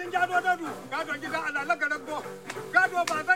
jado dadu gado gida ala lagaran go gado ba